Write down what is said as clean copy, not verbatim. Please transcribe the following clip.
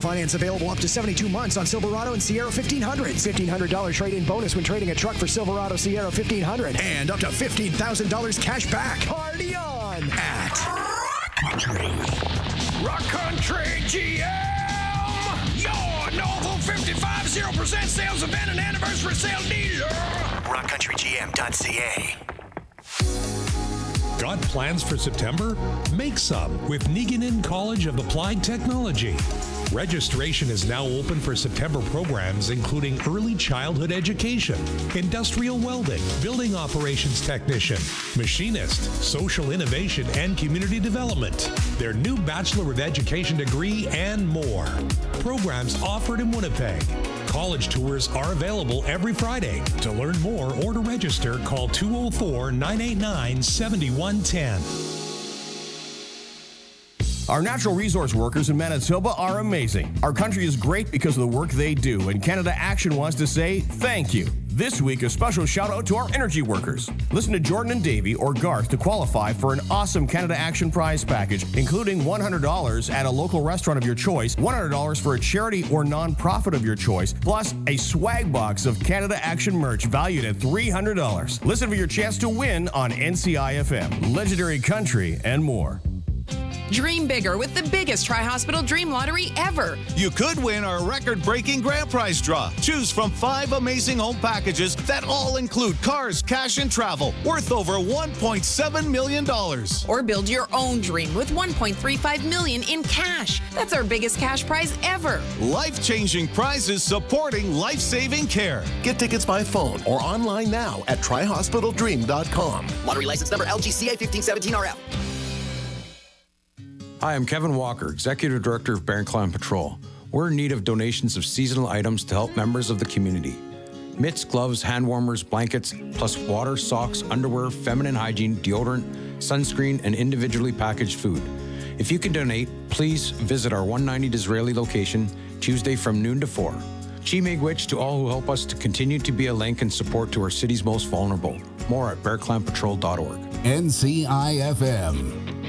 Finance available up to 72 months on Silverado and Sierra 1500s. $1,500 trade-in bonus when trading a truck for Silverado Sierra 1500. And up to $15,000 cash back. Party on at Rock Country GM, your Novel 55 0% sales event and anniversary sale dealer. RockCountryGM.ca. Got plans for September? Make some with Niguinin College of Applied Technology. Registration is now open for September programs including early childhood education, industrial welding, building operations technician, machinist, social innovation, and community development, their new Bachelor of Education degree, and more. Programs offered in Winnipeg. College tours are available every Friday. To learn more or to register, call 204-989-7110. Our natural resource workers in Manitoba are amazing. Our country is great because of the work they do, and Canada Action wants to say thank you. This week, a special shout out to our energy workers. Listen to Jordan and Davey or Garth to qualify for an awesome Canada Action prize package, including $100 at a local restaurant of your choice, $100 for a charity or non-profit of your choice, plus a swag box of Canada Action merch valued at $300. Listen for your chance to win on NCIFM, Legendary Country, and more. Dream bigger with the biggest Tri-Hospital Dream Lottery ever. You could win our record-breaking grand prize draw. Choose from 5 amazing home packages that all include cars, cash, and travel worth over $1.7 million. Or build your own dream with $1.35 million in cash. That's our biggest cash prize ever. Life-changing prizes supporting life-saving care. Get tickets by phone or online now at TriHospitalDream.com. Lottery license number LGCA 1517RF. Hi, I'm Kevin Walker, Executive Director of Bear Clan Patrol. We're in need of donations of seasonal items to help members of the community. Mitts, gloves, hand warmers, blankets, plus water, socks, underwear, feminine hygiene, deodorant, sunscreen, and individually packaged food. If you can donate, please visit our 190 Disraeli location Tuesday from noon to 4. Chi Miigwech to all who help us to continue to be a link and support to our city's most vulnerable. More at bearclanpatrol.org. NCIFM.